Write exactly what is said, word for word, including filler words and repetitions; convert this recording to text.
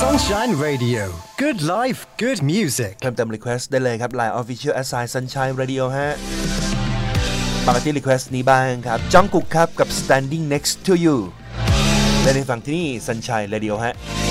Sunshine Radio Good Life Good Music เพิ่มเติม request ได้เลยครับ ไลน์ Official Assign Sunshine Radio ฮะปกติ request นี้บ้างครับจังกุกครับกับ Standing Next to You และในฝั่งที่นี่ Sunshine Radio ฮะ